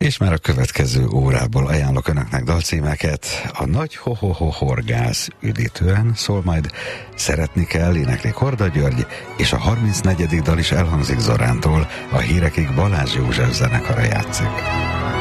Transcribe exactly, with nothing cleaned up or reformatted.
És már a következő órából ajánlok önöknek dalcímeket. A Nagy Ho-Ho-Ho Horgász üdítően szól majd Szeretni kell, énekli Korda György, és a harmincnegyedik dal is elhangzik Zorántól, a hírekig Balázs József zenekara játszik.